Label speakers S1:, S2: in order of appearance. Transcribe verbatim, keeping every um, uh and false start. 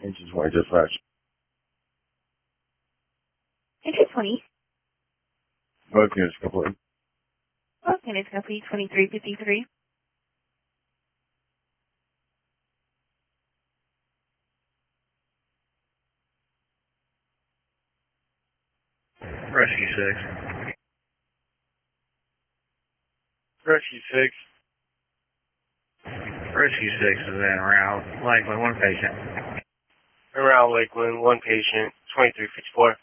S1: Engine twenty dispatch.
S2: Engine twenty.
S1: Both units complete.
S2: Both units complete, twenty-three fifty-three.
S3: Rescue six.
S1: Rescue six.
S3: Rescue six is en route. Lakeland, one patient.
S4: En route, Lakeland, one patient, twenty-three fifty-four.